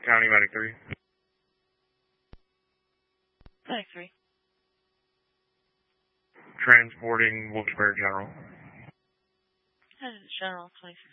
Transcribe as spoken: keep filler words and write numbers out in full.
County Medic three. Medic three. Transporting Wilkes-Barre General. General twenty-six